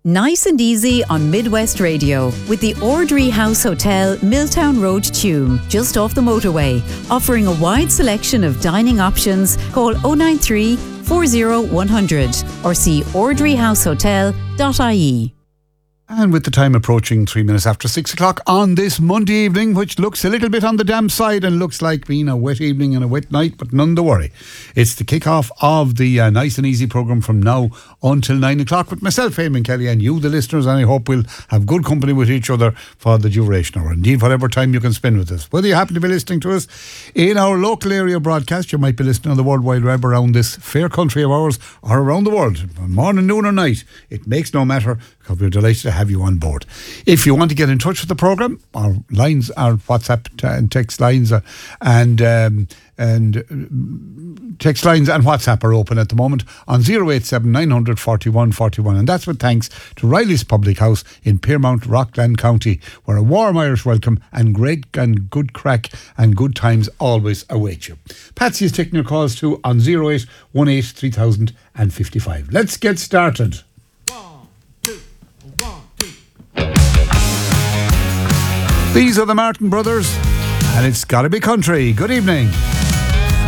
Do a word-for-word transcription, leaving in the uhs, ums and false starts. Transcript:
Nice and easy on Midwest Radio with the Ordry House Hotel, Milltown Road, Tuam, just off the motorway. Offering a wide selection of dining options. Call oh nine three, four oh one hundred or see ordry house hotel dot I E. And with the time approaching three minutes after six o'clock on this Monday evening, which looks a little bit on the damp side and looks like being a wet evening and a wet night, but none to worry. It's the kick-off of the uh, Nice and Easy programme from now until nine o'clock with myself, Eamon Kelly, and you, the listeners, and I hope we'll have good company with each other for the duration, or indeed whatever time you can spend with us. Whether you happen to be listening to us in our local area broadcast, you might be listening on the World Wide Web around this fair country of ours, or around the world, morning, noon or night. It makes no matter, because we're delighted to have you on board. If you want to get in touch with the programme, our lines, our WhatsApp and text lines uh, and um, and uh, text lines and WhatsApp are open at the moment on zero eight seven, nine hundred, forty-one, forty-one, and that's with thanks to Riley's Public House in Piermount, Rockland County, where a warm Irish welcome and great and good crack and good times always await you. Patsy is taking your calls too on zero eight one eight, three thousand fifty-five. Let's get started. These are the Martin Brothers, and it's gotta be country. Good evening.